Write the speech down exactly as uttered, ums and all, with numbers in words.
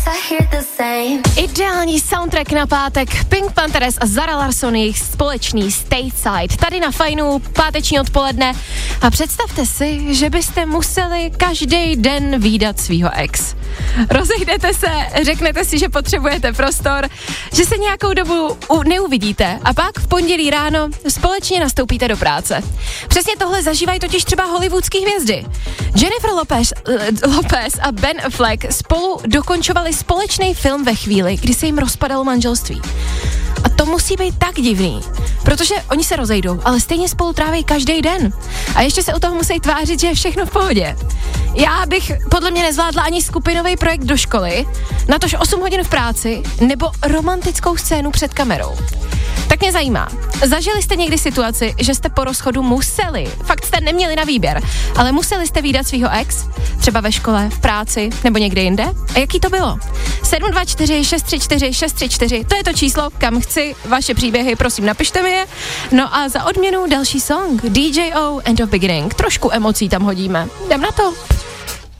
Ideální soundtrack na pátek. Pink Panthers a Zara Larsson, jejich společný Stateside. Tady na Fajnu, páteční odpoledne. A představte si, že byste museli každý den vídat svýho ex. Rozejdete se, řeknete si, že potřebujete prostor, že se nějakou dobu u- neuvidíte a pak v pondělí ráno společně nastoupíte do práce. Přesně tohle zažívají totiž třeba hollywoodský hvězdy. Jennifer Lopez, Lopez a Ben Affleck spolu dokončovali společný film ve chvíli, kdy se jim rozpadalo manželství. A to musí být tak divný, protože oni se rozejdou, ale stejně spolu tráví každý den. A ještě se u toho musí tvářit, že je všechno v pohodě. Já bych podle mě nezvládla ani skupinový projekt do školy, natož osm hodin v práci, nebo romantickou scénu před kamerou. Tak mě zajímá, zažili jste někdy situaci, že jste po rozchodu museli, fakt jste neměli na výběr, ale museli jste vídat svýho ex, třeba ve škole, v práci nebo někde jinde? A jaký to bylo? sedm dva čtyři šest tři čtyři šest tři čtyři, to je to číslo, kam chci vaše příběhy, prosím napište mi je. No a za odměnu další song, D J O, End of Beginning, trošku emocí tam hodíme. Jdem na to.